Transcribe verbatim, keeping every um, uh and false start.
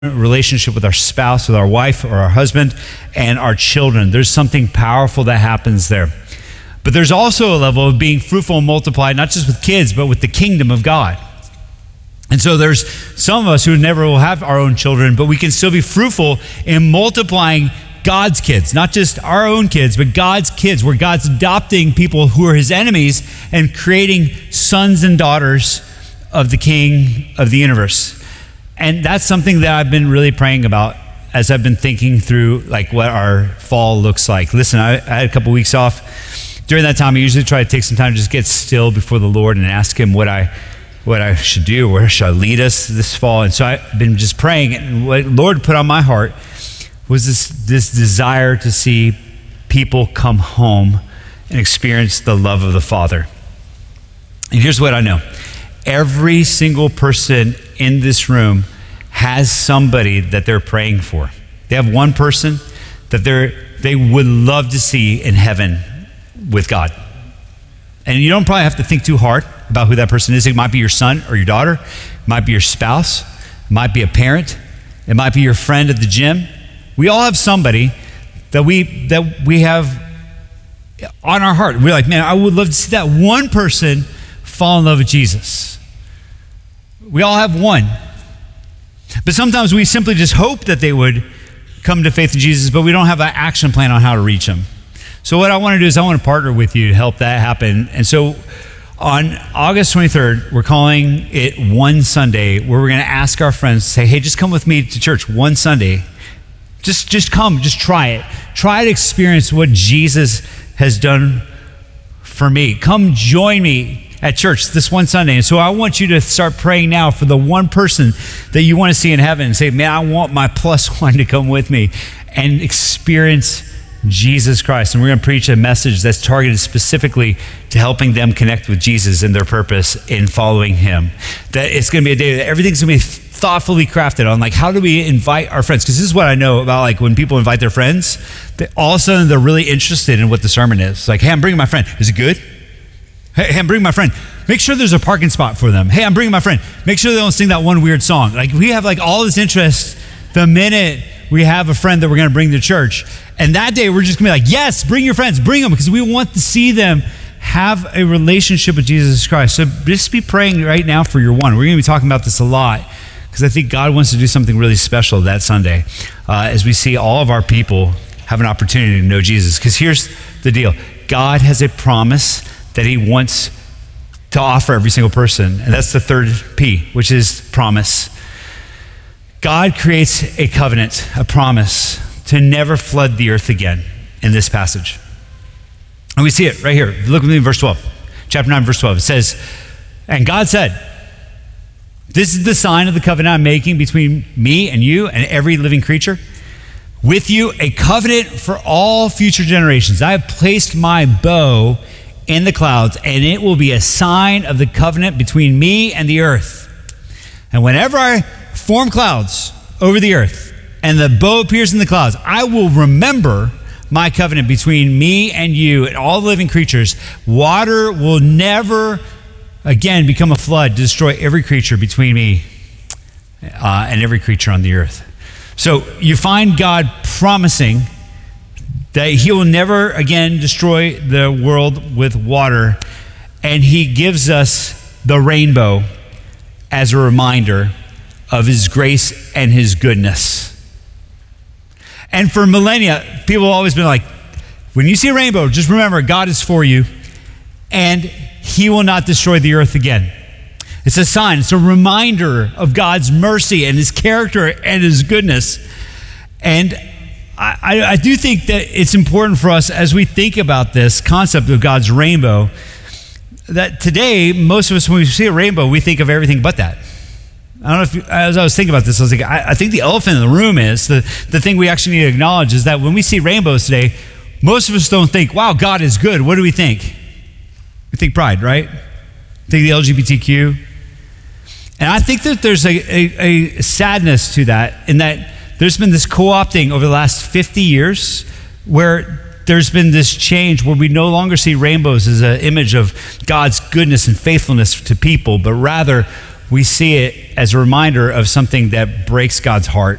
relationship with our spouse, with our wife or our husband, and our children. There's something powerful that happens there. But there's also a level of being fruitful and multiplied, not just with kids, but with the kingdom of God. And so there's some of us who never will have our own children, but we can still be fruitful in multiplying God's kids, not just our own kids, but God's kids, where God's adopting people who are his enemies and creating sons and daughters of the King of the universe. And that's something that I've been really praying about as I've been thinking through like what our fall looks like. Listen, I, I had a couple weeks off. During that time, I usually try to take some time to just get still before the Lord and ask him what I what I should do, where should I lead us this fall. And so I've been just praying, and what the Lord put on my heart was this, this desire to see people come home and experience the love of the Father. And here's what I know. Every single person in this room has somebody that they're praying for. They have one person that they're they would love to see in heaven with God. And you don't probably have to think too hard about who that person is. It might be your son or your daughter. It might be your spouse. It might be a parent. It might be your friend at the gym. We all have somebody that we that we have on our heart. We're like, man, I would love to see that one person fall in love with Jesus. We all have one. But sometimes we simply just hope that they would come to faith in Jesus, but we don't have an action plan on how to reach them. So what I want to do is I want to partner with you to help that happen. And so on August twenty-third, we're calling it One Sunday, where we're going to ask our friends to say, hey, just come with me to church one Sunday. Just, just come, just try it. Try to experience what Jesus has done for me. Come join me at church this one Sunday. And so I want you to start praying now for the one person that you want to see in heaven and say, man, I want my plus one to come with me and experience Jesus Christ. And we're going to preach a message that's targeted specifically to helping them connect with Jesus and their purpose in following him. That it's going to be a day that everything's going to be thoughtfully crafted on, like, how do we invite our friends? Because this is what I know about, like, when people invite their friends, that all of a sudden they're really interested in what the sermon is. It's like, hey, I'm bringing my friend. Is it good? Hey, I'm bringing my friend. Make sure there's a parking spot for them. Hey, I'm bringing my friend. Make sure they don't sing that one weird song. Like, we have like all this interest the minute we have a friend that we're going to bring to church. And that day we're just going to be like, yes, bring your friends, bring them, because we want to see them have a relationship with Jesus Christ. So just be praying right now for your one. We're going to be talking about this a lot because I think God wants to do something really special that Sunday uh, as we see all of our people have an opportunity to know Jesus. Because here's the deal. God has a promise that he wants to offer every single person. And that's the third P, which is promise. God creates a covenant, a promise to never flood the earth again in this passage. And we see it right here. Look with me in verse twelve, chapter nine, verse twelve. It says, and God said, this is the sign of the covenant I'm making between me and you and every living creature. With you, a covenant for all future generations. I have placed my bow in the clouds, and it will be a sign of the covenant between me and the earth. And whenever I form clouds over the earth and the bow appears in the clouds, I will remember my covenant between me and you and all the living creatures. Water will never again become a flood to destroy every creature between me uh, and every creature on the earth. So you find God promising that he will never again destroy the world with water, and he gives us the rainbow as a reminder of his grace and his goodness. And for millennia, people have always been like, when you see a rainbow, just remember God is for you, and he will not destroy the earth again. It's a sign, it's a reminder of God's mercy and his character and his goodness. And I, I do think that it's important for us as we think about this concept of God's rainbow, that today, most of us, when we see a rainbow, we think of everything but that. I don't know if, you, as I was thinking about this, I was like, I, I think the elephant in the room is, the, the thing we actually need to acknowledge is that when we see rainbows today, most of us don't think, wow, God is good. What do we think? We think pride, right? We think the L G B T Q. And I think that there's a, a, a sadness to that, in that there's been this co-opting over the last fifty years where there's been this change where we no longer see rainbows as an image of God's goodness and faithfulness to people, but rather we see it as a reminder of something that breaks God's heart.